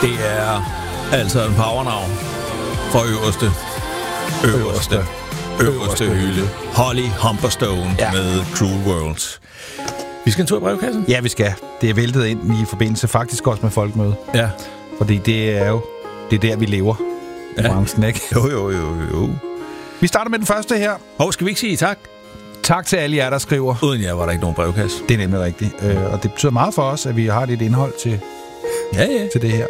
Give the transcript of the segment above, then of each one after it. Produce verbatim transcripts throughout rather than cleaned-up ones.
Det er altså en powernavn for øverste, øverste, øverste, øverste hylde. Holly Humberstone ja. med Cruel Worlds. Vi skal en tur i brevkassen? Ja, vi skal. Det er væltet ind i forbindelse faktisk også med folkemøde. Ja. Fordi det er jo det er der, vi lever. Ja. Branchen, ikke? Jo, jo, jo, jo. Vi starter med den første her. Hov, skal vi ikke sige tak? Tak til alle jer, der skriver. Uden jer var der ikke nogen brevkasse. Det er nemlig rigtigt. Øh, og det betyder meget for os, at vi har lidt indhold til, ja, ja. til det her.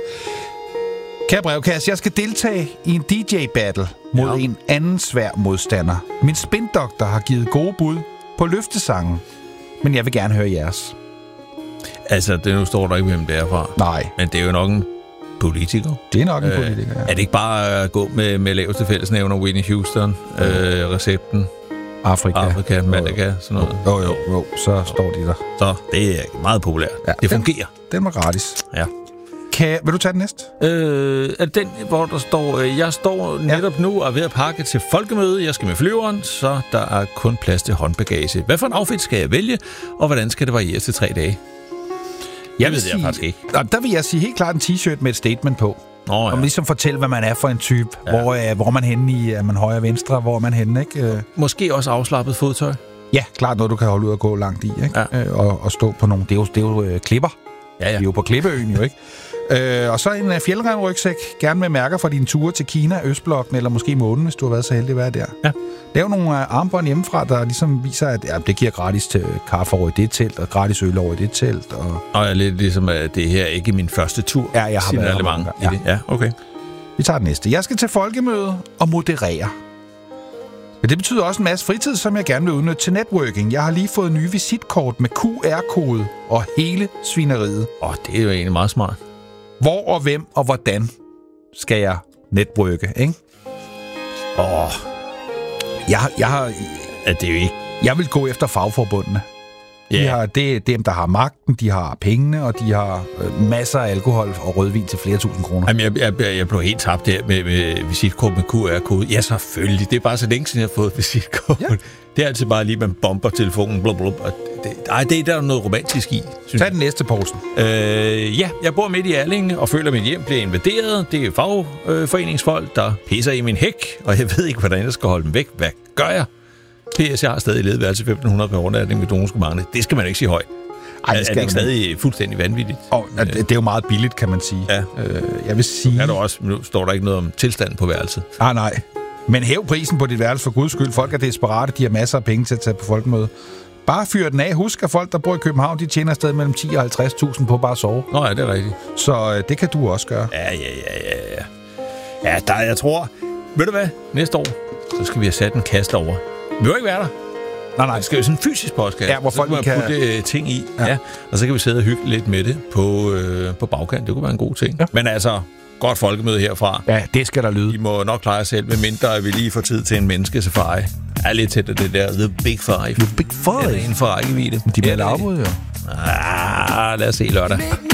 Kære brevkasse, jeg skal deltage i en D J-battle mod ja. en anden svær modstander. Min spindoktor har givet gode bud på løftesangen, men jeg vil gerne høre jeres. Altså, det nu står der ikke, hvem det er fra. Nej. Men det er jo nok en politiker. Det er nok en øh, politiker, ja. Er det ikke bare at gå med, med laveste fællesnævner, Whitney Houston, øh, recepten? Afrika. Afrika, Malaga, sådan noget. Jo, jo, jo, så står de der. Så det er meget populært. Ja, det fungerer. Den, den var gratis. Ja. Kan, vil du tage den næste? Øh, er det den, hvor der står, øh, jeg står netop ja. nu og er ved at pakke til folkemøde. Jeg skal med flyveren, så der er kun plads til håndbagage. Hvad for en outfit skal jeg vælge, og hvordan skal det varieres til tre dage? Jeg det ved sige, jeg faktisk ikke. Der vil jeg sige helt klart en t-shirt med et statement på. Nå, ja. Og ligesom fortælle, hvad man er for en type. Ja. Hvor, øh, hvor er man henne i? Er man højre og venstre? Hvor er man henne, ikke? Måske også afslappet fodtøj? Ja, klart noget, du kan holde ud og gå langt i, ikke? Ja. Øh, og, og stå på nogle... Det er jo, det er jo øh, klipper. Ja, ja. Vi er jo på Klippeøen, jo, ikke? Øh, og så en uh, fjeldrevrygsæk, gerne med mærker fra dine ture til Kina, Østblokken eller måske månen, hvis du har været så heldig at være der. Ja. Lav nogle uh, armbånd hjemmefra, der ligesom viser, at ja, det giver gratis til kaffe over i det telt, og gratis øl over i det telt. Og, og jeg lidt ligesom, at det her ikke er min første tur. Ja, jeg har været mange i det. Ja, okay. Vi tager det næste. Jeg skal til folkemøde og moderere. Men det betyder også en masse fritid, som jeg gerne vil udnytte til networking. Jeg har lige fået nye visitkort med Q R-kode og hele svineriet. Åh, oh, det er jo egentlig meget smart. Hvor og hvem og hvordan skal jeg networke, ikke? Åh. Oh. Jeg, jeg har... Er det jo ikke... Jeg vil gå efter fagforbundene. Yeah. De har, det er dem, der har magten, de har pengene, og de har øh, masser af alkohol og rødvin til flere tusind kroner. Jamen, jeg, jeg, jeg blev helt tabt der med, med visitkort med Q R-kode. Ja, selvfølgelig. Det er bare så længe siden, jeg har fået visitkort. Ja. Det er altid bare lige, man bomber telefonen. Blub, blub, og det, ej, det er der noget romantisk i. Tag den næste posen. Øh, ja, jeg bor midt i Allinge og føler, at mit hjem bliver invaderet. Det er fagforeningsfolk, der pisser i min hæk, og jeg ved ikke, hvordan jeg skal holde dem væk. Hvad gør jeg? P S, jeg har stadig ledeværelse femten hundrede per overnatning med nogen skulle mangle. Det skal man ikke sige højt. Ej, det er det ikke stadig fuldstændig vanvittigt? Oh, det, det er jo meget billigt, kan man sige. Ja. Øh, jeg vil sige... Er der også, nu står der ikke noget om tilstanden på værelset. Ah, nej. Men hæv prisen på dit værelse for guds skyld. Folk er desperate, de har masser af penge til at tage på folkemøde. Bare fyr den af. Husk, at folk, der bor i København, de tjener stadig mellem ti og halvtreds tusind på bare at sove. Nå ja, det er rigtigt. Så øh, det kan du også gøre. Ja, ja, ja, ja, ja. Ja, der, jeg tror... Ved du hvad? Næste år, så skal vi have sat en kasse over. Vi vil ikke være der. Nej, nej. Det skal jo sådan en fysisk postkasse. Ja, hvor folk kan... putte ting i. Ja. Ja. Og så kan vi sidde og hygge lidt med det på, øh, på bagkant. Det kunne være en god ting. Ja. Men altså, godt folkemøde herfra. Ja, det skal der lyde. I må nok klare jer selv, medmindre at vi lige får tid til en menneskesafari. Jeg er lidt tæt af det der The Big Five. The Big Five? Ja, det er inden for rækkevidde. De bliver lavbrud, jo. Ah, lad os se lørdag.